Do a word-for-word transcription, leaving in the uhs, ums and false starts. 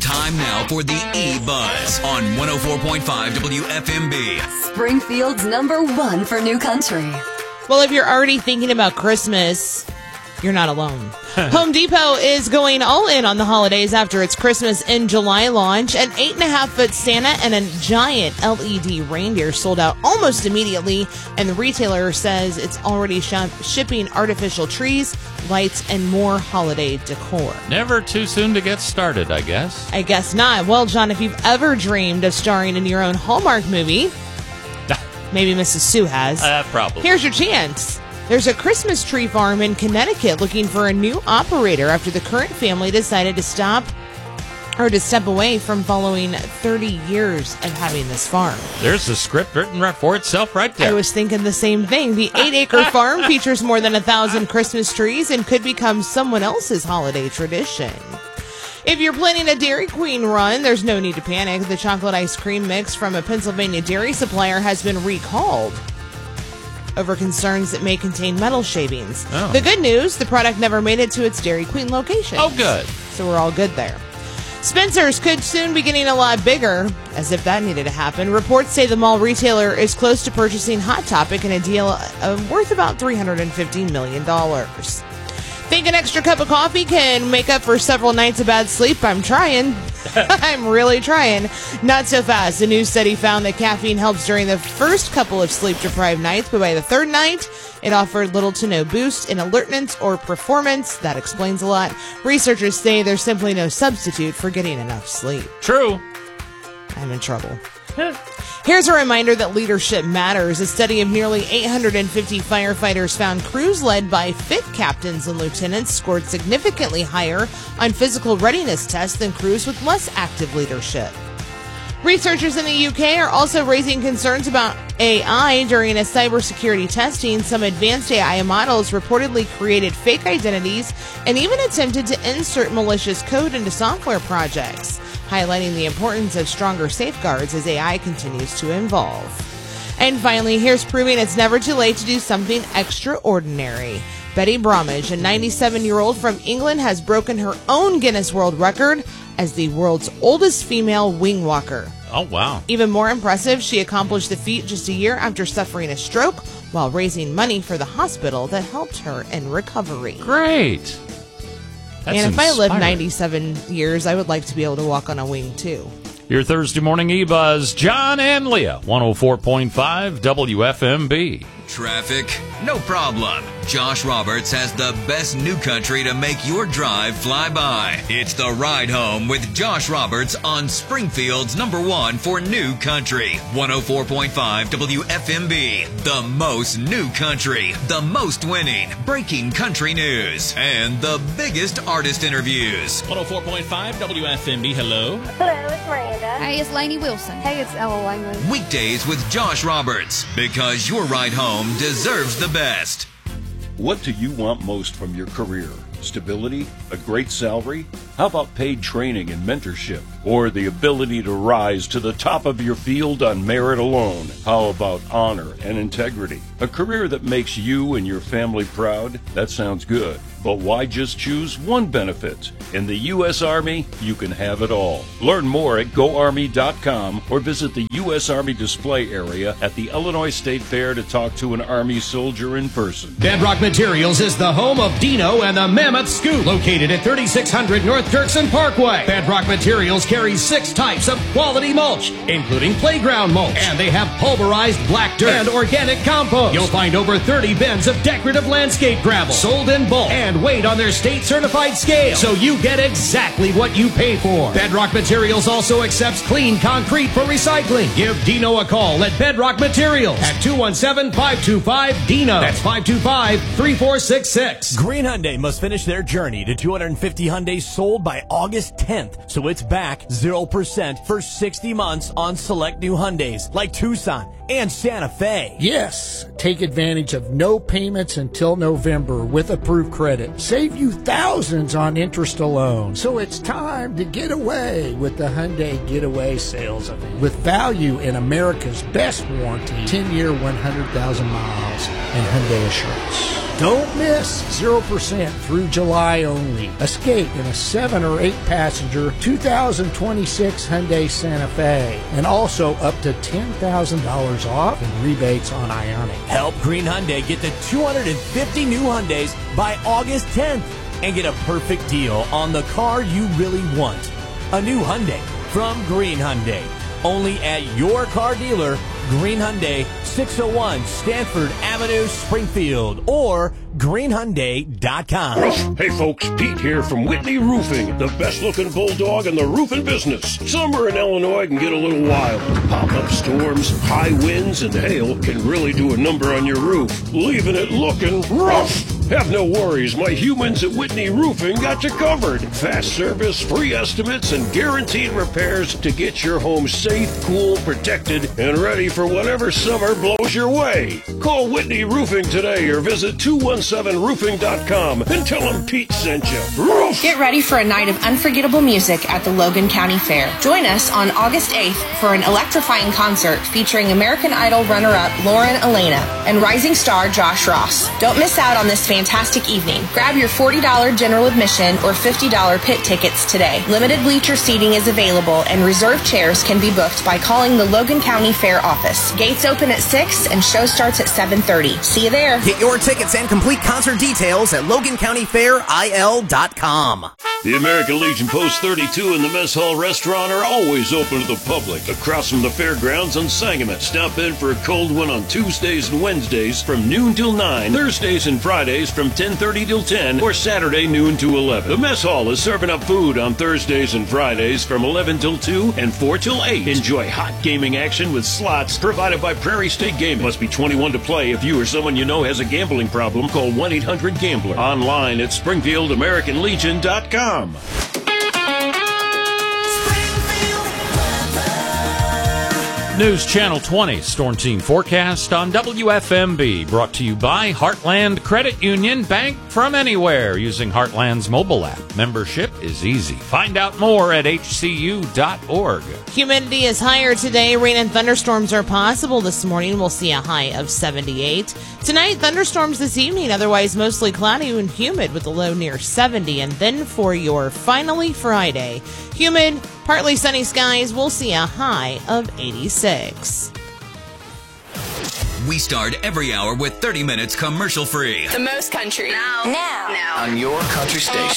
Time now for the E-Buzz on one oh four point five W F M B. Springfield's number one for new country. Well, if you're already thinking about Christmas, you're not alone. Home Depot is going all in on the holidays after its Christmas in July launch. An eight and a half foot Santa and a giant L E D reindeer sold out almost immediately, and the retailer says it's already sh- shipping artificial trees, lights, and more holiday decor. Never too soon to get started, I guess. I guess not. Well, John, if you've ever dreamed of starring in your own Hallmark movie, maybe Missus Sue has. Uh, probably. Here's your chance. There's a Christmas tree farm in Connecticut looking for a new operator after the current family decided to stop or to step away from following thirty years of having this farm. There's the script written right for itself right there. I was thinking the same thing. The eight-acre farm features more than a thousand Christmas trees and could become someone else's holiday tradition. If you're planning a Dairy Queen run, there's no need to panic. The chocolate ice cream mix from a Pennsylvania dairy supplier has been recalled over concerns that may contain metal shavings. Oh. The good news, the product never made it to its Dairy Queen location. Oh, good. So we're all good there. Spencer's could soon be getting a lot bigger, as if that needed to happen. Reports say the mall retailer is close to purchasing Hot Topic in a deal uh, worth about three hundred fifty million dollars. Think an extra cup of coffee can make up for several nights of bad sleep? I'm trying. I'm really trying. Not so fast. A new study found that caffeine helps during the first couple of sleep-deprived nights, but by the third night, it offered little to no boost in alertness or performance. That explains a lot. Researchers say there's simply no substitute for getting enough sleep. True. I'm in trouble. Here's a reminder that leadership matters. A study of nearly eight hundred fifty firefighters found crews led by fit captains and lieutenants scored significantly higher on physical readiness tests than crews with less active leadership. Researchers in the U K are also raising concerns about A I. During a cybersecurity testing, some advanced A I models reportedly created fake identities and even attempted to insert malicious code into software projects, highlighting the importance of stronger safeguards as A I continues to evolve. And finally, here's proving it's never too late to do something extraordinary. Betty Bromwich, a ninety-seven-year-old from England, has broken her own Guinness World Record as the world's oldest female wing walker. Oh, wow. Even more impressive, she accomplished the feat just a year after suffering a stroke while raising money for the hospital that helped her in recovery. Great. That's and if I live inspiring. ninety-seven years, I would like to be able to walk on a wing, too. Your Thursday morning E-Buzz, John and Leah, one oh four point five W F M B. Traffic? No problem. Josh Roberts has the best new country to make your drive fly by. It's The Ride Home with Josh Roberts on Springfield's number one for new country. one oh four point five W F M B. The most new country, the most winning, breaking country news, and the biggest artist interviews. one oh four point five W F M B, hello. Hello, it's Miranda. Hey, it's Lainey Wilson. Hey, it's Ella Langley. Weekdays with Josh Roberts, because your ride home deserves the best. What do you want most from your career? Stability? A great salary? How about paid training and mentorship? Or the ability to rise to the top of your field on merit alone? How about honor and integrity? A career that makes you and your family proud? That sounds good. But why just choose one benefit? In the U S Army, you can have it all. Learn more at go army dot com or visit the U S Army display area at the Illinois State Fair to talk to an Army soldier in person. Bedrock Materials is the home of Dino and the Mammoth Scoop, located at thirty-six hundred North Dirksen Parkway. Bedrock Materials carries six types of quality mulch, including playground mulch, and they have pulverized black dirt and organic compost. You'll find over thirty bins of decorative landscape gravel sold in bulk and weighed on their state-certified scale, so you get exactly what you pay for. Bedrock Materials also accepts clean concrete for recycling. Give Dino a call at Bedrock Materials at two one seven, five two five, D I N O. That's five two five, three four six six. Green Hyundai must finish their journey to two hundred fifty Hyundais sold by August tenth, so it's back zero percent for sixty months on select new Hyundais like Tucson and Santa Fe. Yes, take advantage of no payments until November with approved credit. Save you thousands on interest alone. So it's time to get away with the Hyundai Getaway Sales Event. With value in America's best warranty, ten-year, one hundred thousand miles, and Hyundai Assurance. Don't miss zero percent through July only. Escape in a seven or eight passenger two thousand twenty-six Hyundai Santa Fe. And also up to ten thousand dollars off in rebates on Ioniq. Help Green Hyundai get the two hundred fifty new Hyundais by August tenth and get a perfect deal on the car you really want. A new Hyundai from Green Hyundai. Only at your car dealer, Green Hyundai, six oh one Stanford Avenue, Springfield, or green hyundai dot com. Hey folks, Pete here from Whitney Roofing, the best looking bulldog in the roofing business. Summer in Illinois can get a little wild. Pop-up storms, high winds, and hail can really do a number on your roof, leaving it looking rough. Have no worries, my humans at Whitney Roofing got you covered. Fast service, free estimates, and guaranteed repairs to get your home safe, cool, protected, and ready for whatever summer blows your way. Call Whitney Roofing today or visit two one seven roofing dot com and tell them Pete sent you. Roof! Get ready for a night of unforgettable music at the Logan County Fair. Join us on August eighth for an electrifying concert featuring American Idol runner-up Lauren Elena and rising star Josh Ross. Don't miss out on this fantastic evening. Grab your forty dollars general admission or fifty dollars pit tickets today. Limited bleacher seating is available and reserved chairs can be booked by calling the Logan County Fair office. Gates open at six and show starts at seven thirty. See you there. Get your tickets and complete concert details at logan county fair I L dot com. The American Legion Post thirty-two and the Mess Hall Restaurant are always open to the public across from the fairgrounds on Sangamon. Stop in for a cold one on Tuesdays and Wednesdays from noon till nine, Thursdays and Fridays from ten thirty till ten, or Saturday noon to eleven. The Mess Hall is serving up food on Thursdays and Fridays from eleven till two and four till eight. Enjoy hot gaming action with slots provided by Prairie State Gaming. Must be twenty-one to play. If you or someone you know has a gambling problem, call one eight hundred gambler. Online at springfield american legion dot com. News Channel twenty Storm Team Forecast on W F M B, brought to you by Heartland Credit Union. Bank from anywhere using Heartland's mobile app. Membership is easy. Find out more at H C U dot org. Humidity is higher today. Rain and thunderstorms are possible this morning. We'll see a high of seventy-eight. Tonight, thunderstorms this evening, otherwise mostly cloudy and humid with a low near seventy. And then for your finally Friday, humid, partly sunny skies, we'll see a high of eighty-six. We start every hour with thirty minutes commercial free. The most country. Now. Now. Now. On your country station.